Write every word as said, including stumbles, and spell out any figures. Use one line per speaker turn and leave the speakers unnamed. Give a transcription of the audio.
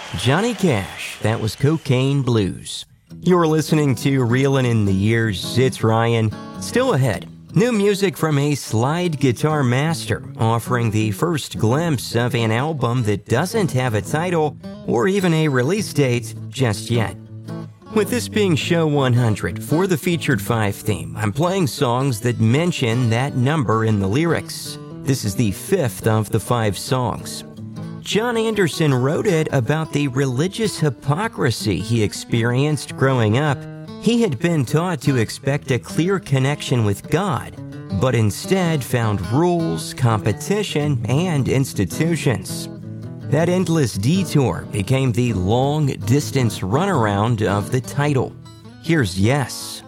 Johnny Cash, that was Cocaine Blues. You're listening to Reelin' in the Years. It's Ryan. Still ahead, new music from a slide guitar master, offering the first glimpse of an album that doesn't have a title or even a release date just yet. With this being show one hundred, for the Featured Five theme, I'm playing songs that mention that number in the lyrics. This is the fifth of the five songs. John Anderson wrote it about the religious hypocrisy he experienced growing up. He had been taught to expect a clear connection with God, but instead found rules, competition, and institutions. That endless detour became the long-distance runaround of the title. Here's Yes.